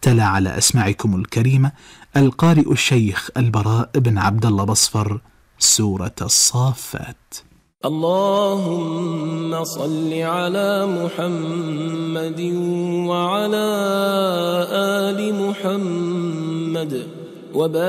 تلا على أسماعكم الكريمة القارئ الشيخ البراء بن عبد الله بصفر سورة الصافات. اللهم صل على محمد وعلى آل محمد